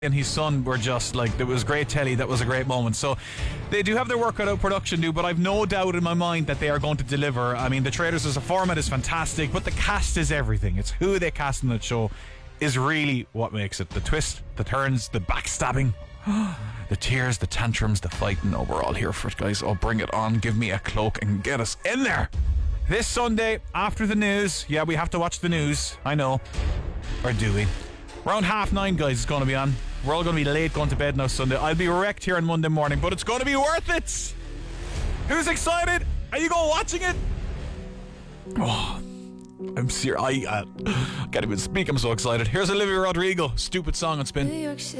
and his son were just like, it was great telly. That was a great moment. So they do have their work cut out, production do, but I've no doubt in my mind that they are going to deliver. I mean, the Traitors as a format is fantastic, but the cast is everything. It's who they cast in the show is really what makes it. The twist, the turns, the backstabbing, the tears, the tantrums, the fighting. Oh, we're all here for it, guys. Oh, bring it on. Give me a cloak and get us in there. This Sunday, after the news. Yeah, we have to watch the news. I know. Or do we? Around 9:30, guys, it's going to be on. We're all going to be late going to bed now Sunday. I'll be wrecked here on Monday morning, but it's going to be worth it. Who's excited? Are you going watching it? Oh, I'm serious. I can't even speak. I'm so excited. Here's Olivia Rodrigo. Stupid song on Spin.